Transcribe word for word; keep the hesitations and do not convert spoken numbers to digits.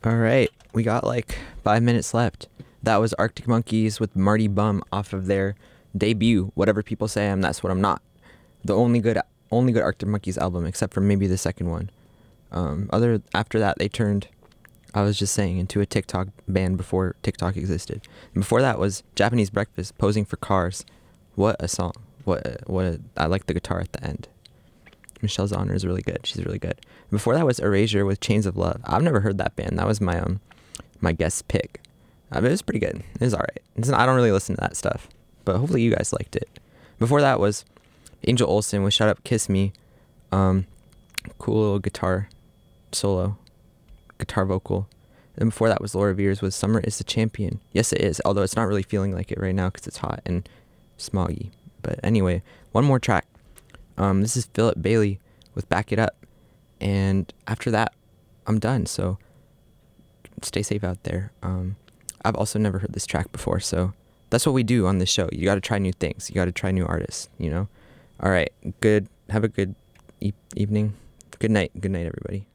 All right, we got like five minutes left. That was Arctic Monkeys with Marty Bum off of their debut. Whatever people say, I'm that's what I'm not. The only good, only good Arctic Monkeys album, except for maybe the second one. Um, other after that, they turned, I was just saying, into a TikTok band before TikTok existed. And before that was Japanese Breakfast, Posing for Cars. What a song! What a, what a, I like the guitar at the end. Michelle Zauner is really good. She's really good. Before that was Erasure with Chains of Love. I've never heard that band. That was my um my guest pick. I mean, it was pretty good. It was alright. I don't really listen to that stuff, but hopefully you guys liked it. Before that was Angel Olsen with Shut Up Kiss Me. Um, cool little guitar solo, guitar vocal. Then before that was Laura Veers with Summer is the Champion. Yes, it is, although it's not really feeling like it right now because it's hot and smoggy. But anyway, one more track. Um, this is Philip Bailey with Back It Up. And after that, I'm done. So stay safe out there. Um, I've also never heard this track before. So that's what we do on this show. You got to try new things. You got to try new artists, you know? All right. Good. Have a good e- evening. Good night. Good night, everybody.